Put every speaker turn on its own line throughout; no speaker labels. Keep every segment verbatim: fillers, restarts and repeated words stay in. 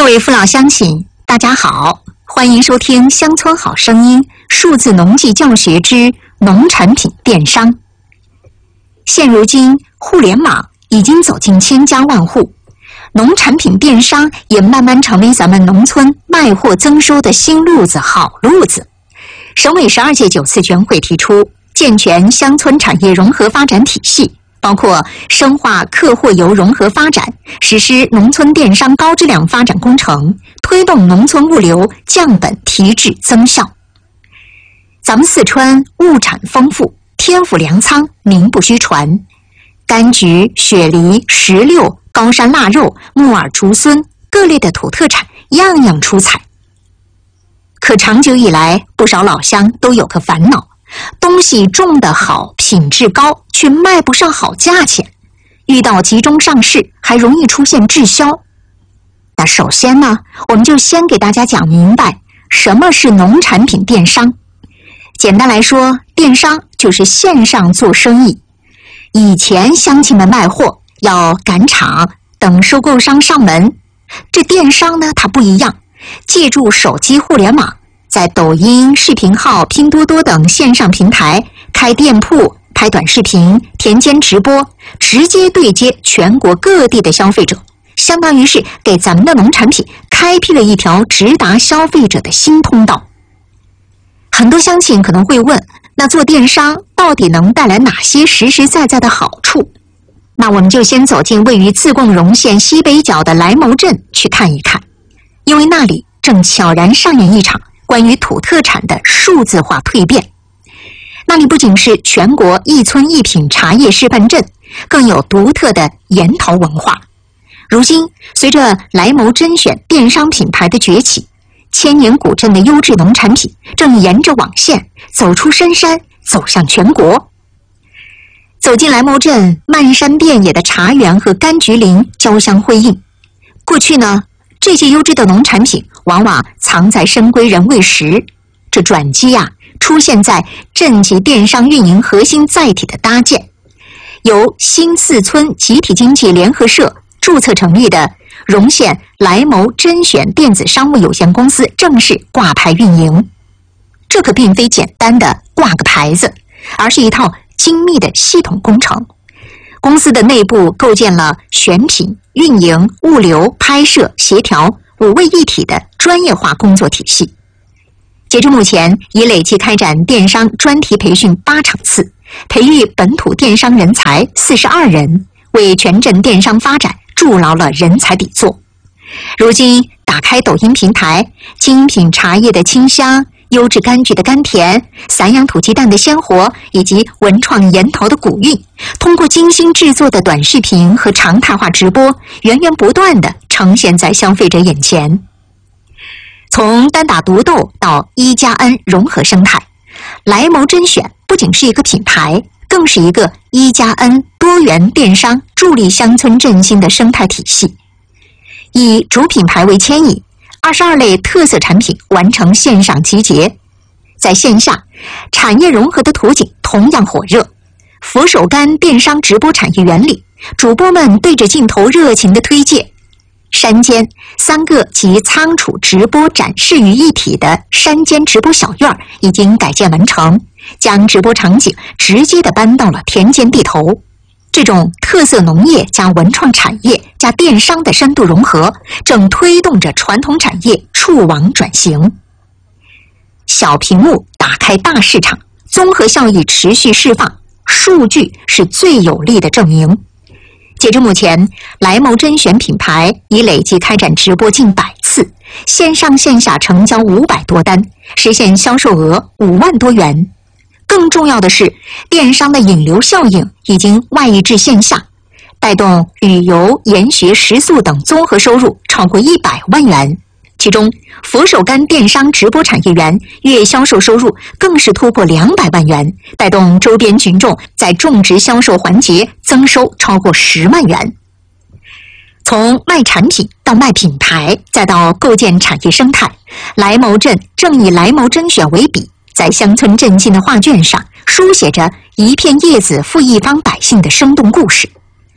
各位父老乡亲，大家好，欢迎收听《乡村好声音》数字农技教学之农产品电商。现如今，互联网已经走进千家万户，农产品电商也慢慢成为咱们农村卖货增收的新路子、好路子。省委十二届九次全会提出，健全乡村产业融合发展体系，包括深化客货游融合发展，实施农村电商高质量发展工程，推动农村物流降本提质增效。咱们四川物产丰富，天府粮仓名不虚传，柑橘、雪梨、石榴、高山腊肉、木耳、竹荪各类的土特产样样出彩。可长久以来，不少老乡都有个烦恼，东西种得好，品质高，却卖不上好价钱，遇到集中上市还容易出现滞销。那首先呢，我们就先给大家讲明白什么是农产品电商。简单来说，电商就是线上做生意。以前乡亲们卖货要赶场，等收购商上门，这电商呢，它不一样，借助手机互联网，在抖音、视频号、拼多多等线上平台开店铺、拍短视频、田间直播，直接对接全国各地的消费者，相当于是给咱们的农产品开辟了一条直达消费者的新通道。很多乡亲可能会问，那做电商到底能带来哪些实实在在的好处？那我们就先走进位于自贡荣县西北角的莱牟镇去看一看，因为那里正悄然上演一场关于土特产的数字化蜕变。那里不仅是全国一村一品茶叶示范镇，更有独特的研陶文化。如今，随着莱牟甄选电商品牌的崛起，千年古镇的优质农产品正沿着网线走出深山，走向全国。走进莱牟镇，漫山遍野的茶园和柑橘林交相辉映。过去呢，这些优质的农产品往往藏在深闺人未识，这转机呀、啊，出现在镇级电商运营核心载体的搭建。由新四村集体经济联合社注册成立的荣县莱牟甄选电子商务有限公司正式挂牌运营。这可并非简单的挂个牌子，而是一套精密的系统工程。公司的内部构建了选品、运营、物流、拍摄、协调五位一体的专业化工作体系。截至目前，已累计开展电商专题培训八场次，培育本土电商人才四十二人，为全镇电商发展筑牢了人才底座。如今，打开抖音平台，精品茶叶的清香，优质柑橘的甘甜，散养土鸡蛋的鲜活，以及文创研陶的古韵，通过精心制作的短视频和常态化直播，源源不断地呈现在消费者眼前。从单打独斗到一加 N 融合生态，莱牟甄选不仅是一个品牌，更是一个一加 N 多元电商助力乡村振兴的生态体系。以主品牌为牵引，二十二类特色产品完成线上集结。在线下，产业融合的图景同样火热。佛手柑电商直播产业原理，主播们对着镜头热情的推介。山间三个集仓储直播展示于一体的山间直播小院已经改建完成，将直播场景直接的搬到了田间地头。这种特色农业加文创产业加电商的深度融合，正推动着传统产业触网转型。小屏幕打开大市场，综合效益持续释放，数据是最有力的证明。截至目前，莱牟甄选品牌已累计开展直播近百次，线上线下成交五百多单，实现销售额五万多元。更重要的是，电商的引流效应已经外溢至线下，带动旅游、研学、食宿等综合收入超过一百万元。其中，佛手柑电商直播产业园月销售收入更是突破两百万元，带动周边群众在种植销售环节增收超过十万元。从卖产品到卖品牌，再到构建产业生态，莱牟镇正以莱牟甄选为笔，在乡村振兴的画卷上书写着一片叶子赋一方百姓的生动故事。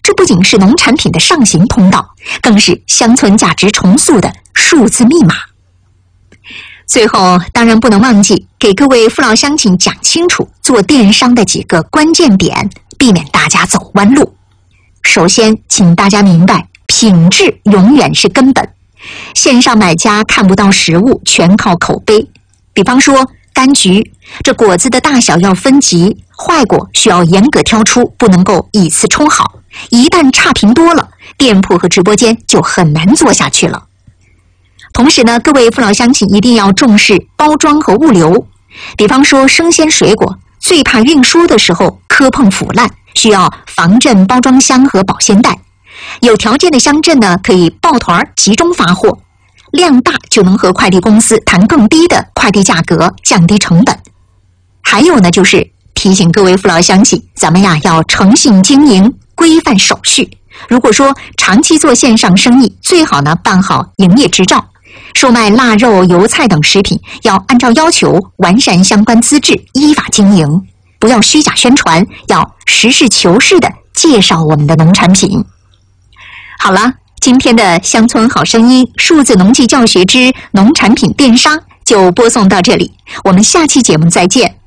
这不仅是农产品的上行通道，更是乡村价值重塑的数字密码。最后，当然不能忘记给各位父老乡亲讲清楚做电商的几个关键点，避免大家走弯路。首先，请大家明白，品质永远是根本。线上买家看不到实物，全靠口碑。比方说柑橘，这果子的大小要分级，坏果需要严格挑出，不能够以次充好。一旦差评多了，店铺和直播间就很难做下去了。同时呢，各位父老乡亲一定要重视包装和物流。比方说生鲜水果，最怕运输的时候磕碰腐烂，需要防震包装箱和保鲜袋。有条件的乡镇呢，可以抱团集中发货，量大就能和快递公司谈更低的快递价格，降低成本。还有呢，就是提醒各位父老乡亲，咱们呀要诚信经营，规范手续。如果说长期做线上生意，最好呢办好营业执照。售卖腊肉、油菜等食品，要按照要求完善相关资质，依法经营，不要虚假宣传，要实事求是的介绍我们的农产品。好了，今天的乡村好声音数字农技教学之农产品电商就播送到这里，我们下期节目再见。